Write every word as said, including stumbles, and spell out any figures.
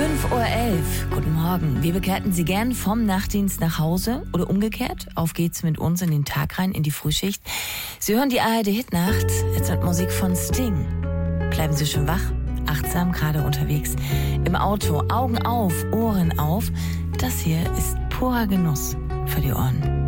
fünf Uhr elf. Guten Morgen. Wir begleiten Sie gern vom Nachtdienst nach Hause oder umgekehrt. Auf geht's mit uns in den Tag rein, in die Frühschicht. Sie hören die A R D Hitnacht, jetzt mit Musik von Sting. Bleiben Sie schön wach, achtsam gerade unterwegs. Im Auto, Augen auf, Ohren auf. Das hier ist purer Genuss für die Ohren.